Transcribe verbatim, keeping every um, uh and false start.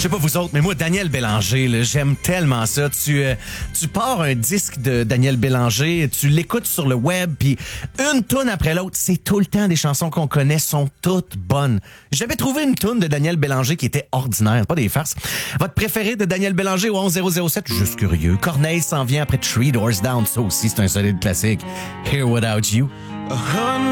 sais pas vous autres, mais moi, Daniel Bélanger, là, j'aime tellement ça. Tu, euh, tu pars un disque de Daniel Bélanger, tu l'écoutes sur le web, puis une toune après l'autre, c'est tout le temps des chansons qu'on connaît, sont toutes bonnes. J'avais trouvé une toune de Daniel Bélanger qui était ordinaire, pas des farces. Votre préféré de Daniel Bélanger au onze zéro zéro sept, juste curieux. Corneille s'en vient après Three Doors Down, ça aussi, c'est un solide classique. Here Without You.